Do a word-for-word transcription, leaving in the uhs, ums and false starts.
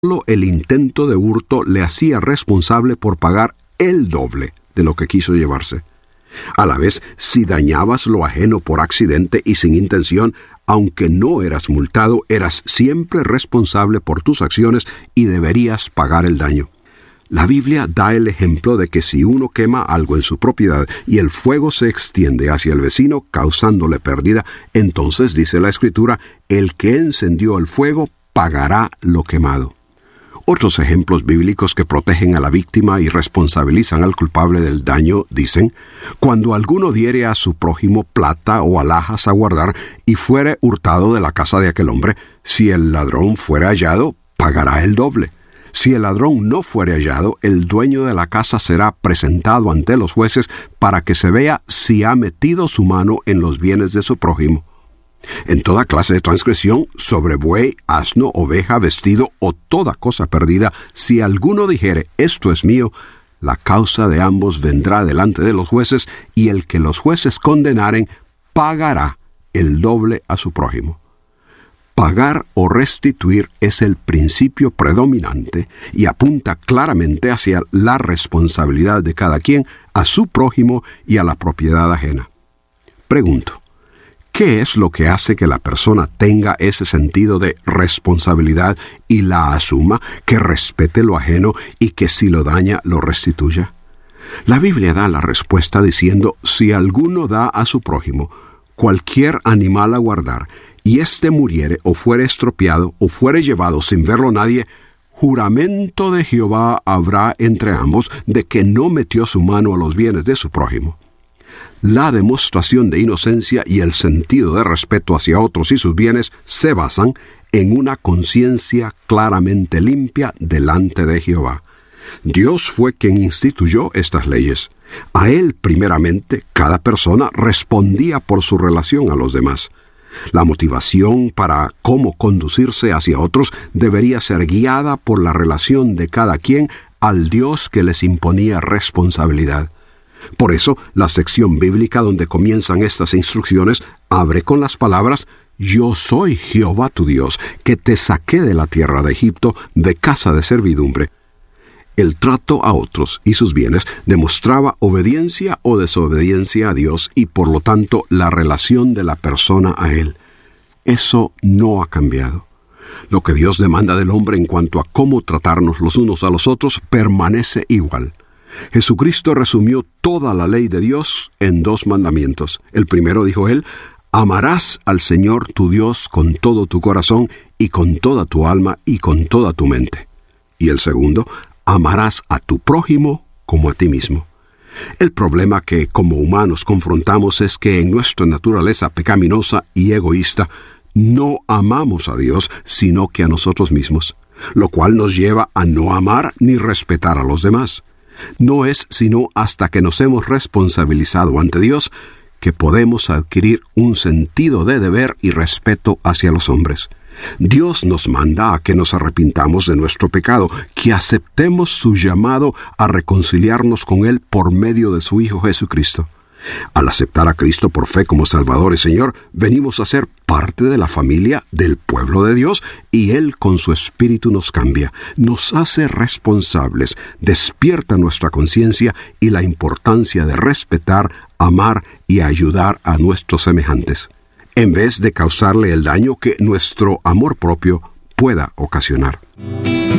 Solo el intento de hurto le hacía responsable por pagar el doble de lo que quiso llevarse. A la vez, si dañabas lo ajeno por accidente y sin intención, aunque no eras multado, eras siempre responsable por tus acciones y deberías pagar el daño. La Biblia da el ejemplo de que si uno quema algo en su propiedad y el fuego se extiende hacia el vecino causándole pérdida, entonces, dice la Escritura, el que encendió el fuego pagará lo quemado. Otros ejemplos bíblicos que protegen a la víctima y responsabilizan al culpable del daño dicen: cuando alguno diere a su prójimo plata o alhajas a guardar y fuere hurtado de la casa de aquel hombre, si el ladrón fuere hallado, pagará el doble. Si el ladrón no fuere hallado, el dueño de la casa será presentado ante los jueces para que se vea si ha metido su mano en los bienes de su prójimo. En toda clase de transgresión, sobre buey, asno, oveja, vestido o toda cosa perdida, si alguno dijere, esto es mío, la causa de ambos vendrá delante de los jueces, y el que los jueces condenaren, pagará el doble a su prójimo. Pagar o restituir es el principio predominante y apunta claramente hacia la responsabilidad de cada quien a su prójimo y a la propiedad ajena. Pregunto, ¿qué es lo que hace que la persona tenga ese sentido de responsabilidad y la asuma, que respete lo ajeno y que si lo daña lo restituya? La Biblia da la respuesta diciendo: si alguno da a su prójimo cualquier animal a guardar, y éste muriere o fuere estropeado o fuere llevado sin verlo nadie, juramento de Jehová habrá entre ambos de que no metió su mano a los bienes de su prójimo. La demostración de inocencia y el sentido de respeto hacia otros y sus bienes se basan en una conciencia claramente limpia delante de Jehová. Dios fue quien instituyó estas leyes. A Él, primeramente, cada persona respondía por su relación a los demás. La motivación para cómo conducirse hacia otros debería ser guiada por la relación de cada quien al Dios que les imponía responsabilidad. Por eso, la sección bíblica donde comienzan estas instrucciones abre con las palabras: Yo soy Jehová tu Dios, que te saqué de la tierra de Egipto, de casa de servidumbre. El trato a otros y sus bienes demostraba obediencia o desobediencia a Dios y, por lo tanto, la relación de la persona a Él. Eso no ha cambiado. Lo que Dios demanda del hombre en cuanto a cómo tratarnos los unos a los otros permanece igual. Jesucristo resumió toda la ley de Dios en dos mandamientos. El primero, dijo Él: amarás al Señor tu Dios con todo tu corazón y con toda tu alma y con toda tu mente. Y el segundo: amarás a tu prójimo como a ti mismo. El problema que como humanos confrontamos es que en nuestra naturaleza pecaminosa y egoísta no amamos a Dios, sino que a nosotros mismos, lo cual nos lleva a no amar ni respetar a los demás. No es sino hasta que nos hemos responsabilizado ante Dios que podemos adquirir un sentido de deber y respeto hacia los hombres. Dios nos manda a que nos arrepintamos de nuestro pecado, que aceptemos su llamado a reconciliarnos con Él por medio de su Hijo Jesucristo. Al aceptar a Cristo por fe como Salvador y Señor, venimos a ser parte de la familia del pueblo de Dios, y Él con su Espíritu nos cambia, nos hace responsables, despierta nuestra conciencia y la importancia de respetar, amar y ayudar a nuestros semejantes, en vez de causarle el daño que nuestro amor propio pueda ocasionar.